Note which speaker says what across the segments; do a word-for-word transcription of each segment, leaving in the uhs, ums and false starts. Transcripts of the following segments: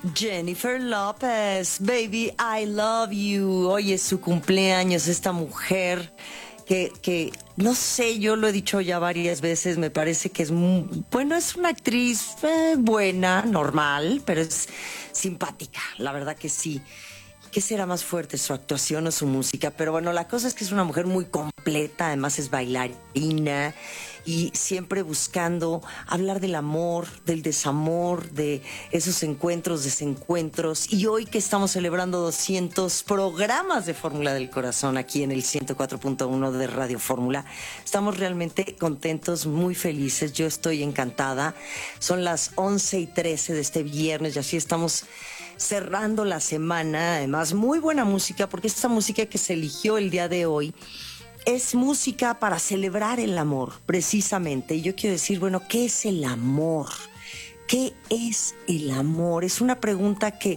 Speaker 1: Jennifer López, baby, I love you. Hoy es su cumpleaños, esta mujer que, que, no sé, yo lo he dicho ya varias veces, me parece que es, muy, bueno, es una actriz eh, buena, normal, pero es simpática, la verdad que sí. ¿Qué será más fuerte, su actuación o su música? Pero bueno, la cosa es que es una mujer muy completa, además es bailarina y siempre buscando hablar del amor, del desamor, de esos encuentros, desencuentros. Y hoy que estamos celebrando doscientos programas de Fórmula del Corazón aquí en el ciento cuatro punto uno de Radio Fórmula, estamos realmente contentos, muy felices. Yo estoy encantada. Son las once y trece de este viernes y así estamos cerrando la semana. Además, muy buena música, porque esta música que se eligió el día de hoy es música para celebrar el amor, precisamente. Y yo quiero decir, bueno, ¿qué es el amor? ¿Qué es el amor? Es una pregunta que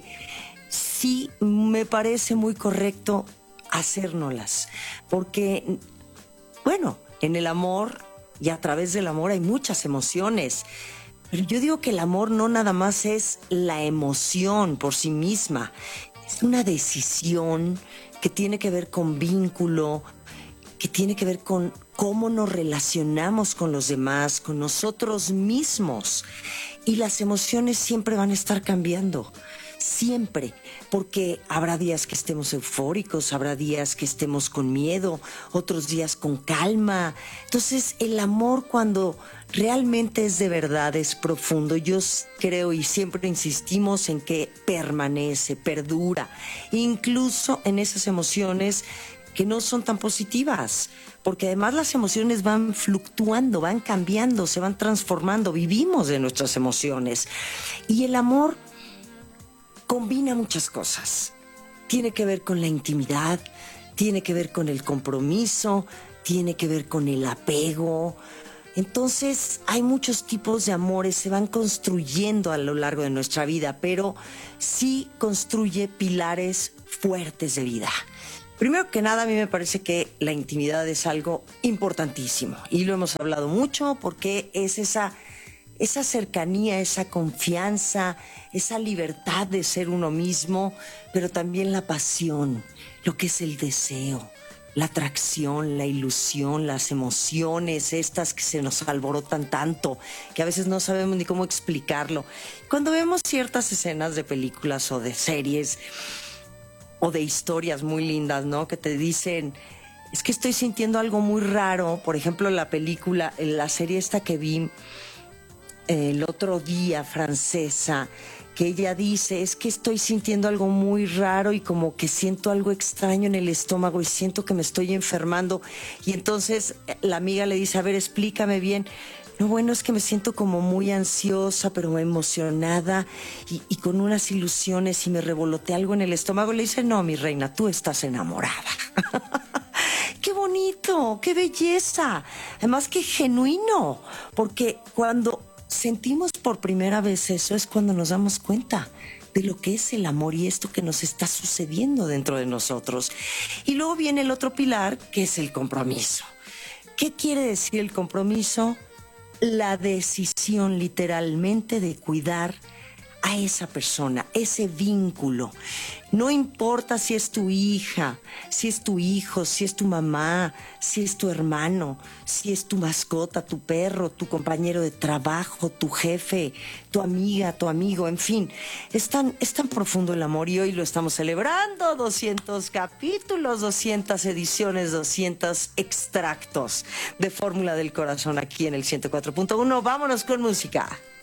Speaker 1: sí me parece muy correcto hacérnoslas, porque, bueno, en el amor y a través del amor hay muchas emociones. Pero yo digo que el amor no nada más es la emoción por sí misma, es una decisión que tiene que ver con vínculo, que tiene que ver con cómo nos relacionamos con los demás, con nosotros mismos. Y las emociones siempre van a estar cambiando, siempre, porque habrá días que estemos eufóricos, habrá días que estemos con miedo, otros días con calma. Entonces, el amor, cuando realmente es de verdad, es profundo. Yo creo y siempre insistimos en que permanece, perdura, incluso en esas emociones que no son tan positivas, porque además las emociones van fluctuando, van cambiando, se van transformando, vivimos de nuestras emociones. Y el amor combina muchas cosas. Tiene que ver con la intimidad, tiene que ver con el compromiso, tiene que ver con el apego. Entonces, hay muchos tipos de amores, se van construyendo a lo largo de nuestra vida, pero sí construye pilares fuertes de vida. Primero que nada, a mí me parece que la intimidad es algo importantísimo y lo hemos hablado mucho porque es esa, esa cercanía, esa confianza, esa libertad de ser uno mismo, pero también la pasión, lo que es el deseo, la atracción, la ilusión, las emociones, estas que se nos alborotan tanto, que a veces no sabemos ni cómo explicarlo. Cuando vemos ciertas escenas de películas o de series o de historias muy lindas, ¿no? Que te dicen, es que estoy sintiendo algo muy raro. Por ejemplo, la película, la serie esta que vi el otro día, francesa, que ella dice, es que estoy sintiendo algo muy raro y como que siento algo extraño en el estómago y siento que me estoy enfermando. Y entonces la amiga le dice, a ver, explícame bien. No, bueno, es que me siento como muy ansiosa, pero emocionada y, y con unas ilusiones y me revolotea algo en el estómago. Le dice, no, mi reina, tú estás enamorada. ¡Qué bonito! ¡Qué belleza! Además, qué genuino, porque cuando sentimos por primera vez eso es cuando nos damos cuenta de lo que es el amor y esto que nos está sucediendo dentro de nosotros. Y luego viene el otro pilar, que es el compromiso. ¿Qué quiere decir el compromiso? La decisión literalmente de cuidar a esa persona, ese vínculo. No importa si es tu hija, si es tu hijo, si es tu mamá, si es tu hermano, si es tu mascota, tu perro, tu compañero de trabajo, tu jefe, tu amiga, tu amigo, en fin. Es tan, es tan profundo el amor y hoy lo estamos celebrando. doscientos capítulos, doscientas ediciones, doscientos extractos de Fórmula del Corazón aquí en el ciento cuatro punto uno. Vámonos con música.